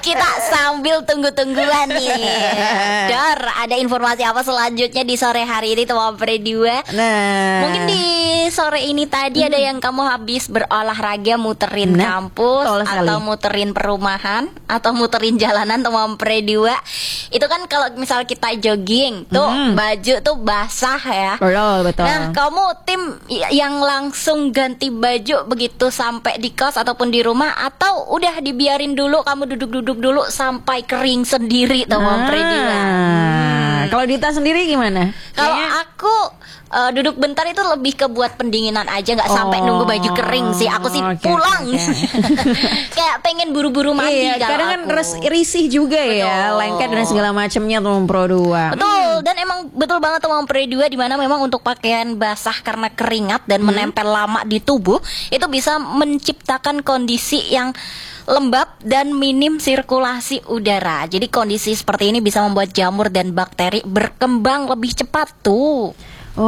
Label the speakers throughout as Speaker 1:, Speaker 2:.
Speaker 1: Kita sambil tunggu-tungguan nih. Dor, ada informasi apa selanjutnya di sore hari ini teman berdua?
Speaker 2: Nah,
Speaker 1: Mungkin di sore ini tadi ada yang kamu habis berolahraga muterin kampus
Speaker 2: betul sekali.
Speaker 1: atau muterin perumahan atau muterin jalanan teman berdua. Itu kan kalau misal kita jogging tuh baju tuh basah ya.
Speaker 2: betul.
Speaker 1: Nah, kamu tim yang langsung ganti baju begitu sampai di kos ataupun di rumah, atau udah dibiarin dulu kamu duduk-duduk dulu sampai kering sendiri teman berdua?
Speaker 2: Kalau Dita sendiri gimana?
Speaker 1: Kalau aku duduk bentar itu lebih ke buat pendinginan aja, nggak sampai nunggu baju kering sih. Aku sih
Speaker 2: Oke,
Speaker 1: pulang.
Speaker 2: oke.
Speaker 1: Kayak pengen buru-buru mandi.
Speaker 2: Iya,
Speaker 1: kalau
Speaker 2: kadang kan
Speaker 1: aku.
Speaker 2: risih juga ya,
Speaker 1: Betul.
Speaker 2: lengket dan segala macamnya tuh Pro 2.
Speaker 1: Betul, dan emang betul banget teman Pre 2, di mana memang untuk pakaian basah karena keringat dan menempel lama di tubuh itu bisa menciptakan kondisi yang lembab dan minim sirkulasi udara. Jadi kondisi seperti ini bisa membuat jamur dan bakteri berkembang lebih cepat tuh.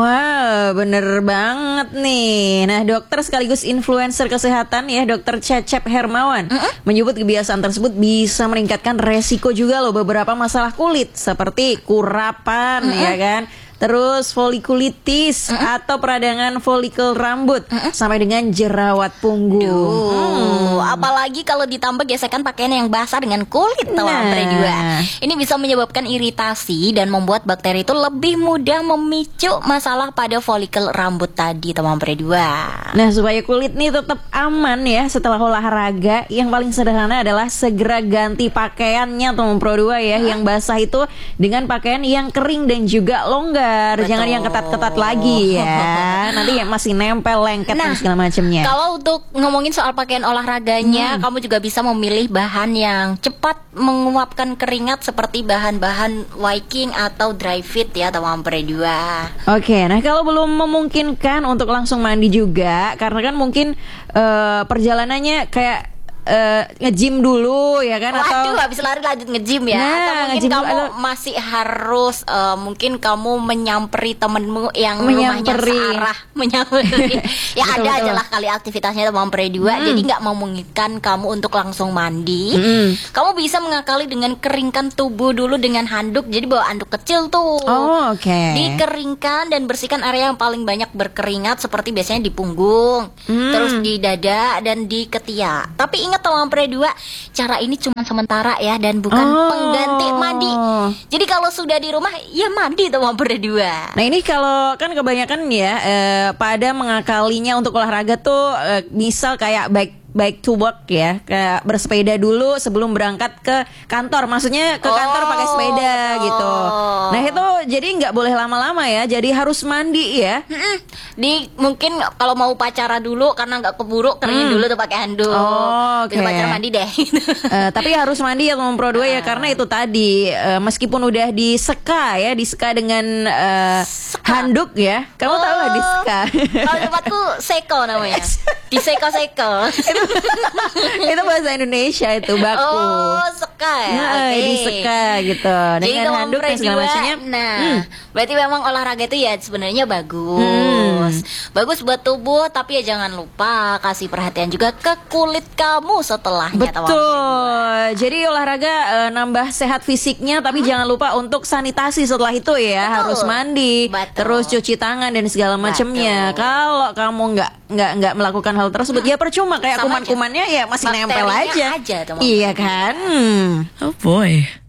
Speaker 2: Wah, bener banget nih. Nah, dokter sekaligus influencer kesehatan ya, Dokter Cecep Hermawan menyebut kebiasaan tersebut bisa meningkatkan resiko juga loh beberapa masalah kulit seperti kurapan ya kan. Terus folikulitis atau peradangan folikel rambut sampai dengan jerawat punggung.
Speaker 1: Apalagi kalau ditambah gesekan pakaian yang basah dengan kulit teman
Speaker 2: Nah.
Speaker 1: Pre 2. Ini bisa menyebabkan iritasi dan membuat bakteri itu lebih mudah memicu masalah pada folikel rambut tadi teman Pre 2.
Speaker 2: Nah, supaya kulit nih tetap aman ya setelah olahraga, yang paling sederhana adalah segera ganti pakaiannya teman Pro 2 ya, yang basah itu dengan pakaian yang kering dan juga longgar. Jangan yang ketat-ketat lagi ya. Nanti ya masih nempel, lengket dan segala macamnya.
Speaker 1: Kalau untuk ngomongin soal pakaian olahraganya, kamu juga bisa memilih bahan yang cepat menguapkan keringat seperti bahan-bahan Viking atau dry fit ya teman Pre 2.
Speaker 2: Oke, nah kalau belum memungkinkan untuk langsung mandi juga, karena kan mungkin perjalanannya kayak nge-gym dulu ya kan, atau
Speaker 1: Waduh, habis lari lanjut nge-gym ya.
Speaker 2: Nah,
Speaker 1: atau mungkin
Speaker 2: nge-gym
Speaker 1: kamu
Speaker 2: dulu,
Speaker 1: masih harus mungkin kamu menyamperi temenmu yang
Speaker 2: Menyamperi.
Speaker 1: rumahnya searah. Menyamperi. Ya
Speaker 2: Betul,
Speaker 1: ada aja
Speaker 2: betul.
Speaker 1: lah kali aktivitasnya teman Pre 2. Jadi nggak memungkinkan kamu untuk langsung mandi. Kamu bisa mengakali dengan keringkan tubuh dulu dengan handuk. Jadi bawa handuk kecil tuh.
Speaker 2: Oh, oke.
Speaker 1: Dikeringkan dan bersihkan area yang paling banyak berkeringat, seperti biasanya di punggung, terus di dada dan di ketiak. Tapi ingat teman Pre 2, cara ini cuma sementara ya, dan bukan pengganti mandi. Jadi kalau sudah di rumah ya mandi teman Pre 2.
Speaker 2: Nah, ini kalau kan kebanyakan ya pada mengakalinya untuk olahraga tuh misal kayak baik to work ya, kayak bersepeda dulu sebelum berangkat ke kantor, maksudnya ke kantor pakai sepeda gitu. Nah, itu jadi nggak boleh lama-lama ya, jadi harus mandi ya.
Speaker 1: Mungkin kalau mau upacara dulu karena nggak keburu, keringin dulu tuh pakai handuk.
Speaker 2: Oh, oke.
Speaker 1: Bisa upacara mandi deh.
Speaker 2: Tapi harus mandi ya teman Pro 2 ya, karena itu tadi meskipun udah diseka ya, diseka dengan handuk ya. Kamu tahu nggak diseka?
Speaker 1: Kalau tempatku seko namanya. Diseko-seko.
Speaker 2: Itu bahasa Indonesia itu, baku.
Speaker 1: Oh, seka ya.
Speaker 2: Nah,
Speaker 1: Oke.
Speaker 2: diseka gitu
Speaker 1: Jadi
Speaker 2: dengan
Speaker 1: teman
Speaker 2: handuk
Speaker 1: Pre
Speaker 2: dan segala
Speaker 1: 2,
Speaker 2: macamnya.
Speaker 1: Nah, berarti memang olahraga itu ya sebenarnya bagus. Bagus buat tubuh, tapi ya jangan lupa kasih perhatian juga ke kulit kamu setelahnya teman Pre 2.
Speaker 2: Betul. Jadi olahraga nambah sehat fisiknya, tapi jangan lupa untuk sanitasi setelah itu ya.
Speaker 1: Betul.
Speaker 2: Harus mandi,
Speaker 1: Betul.
Speaker 2: terus cuci tangan dan segala macamnya. Kalau kamu nggak melakukan hal tersebut, ya percuma, kayak
Speaker 1: Sama
Speaker 2: kuman-kumannya ya masih nempel
Speaker 1: Bakterinya
Speaker 2: aja.
Speaker 1: aja, teman.
Speaker 2: Iya kan?
Speaker 3: Oh boy.